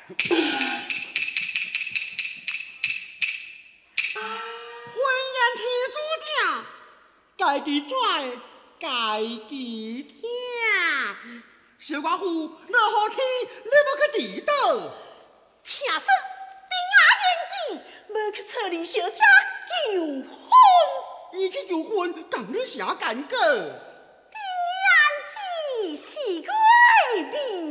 天注定，家己拽，家己听。小寡妇，落好天，你要去地倒？ 听说丁阿言子要去找李小姐求婚， 伊去求婚，共你啥感觉？ 丁言子是我的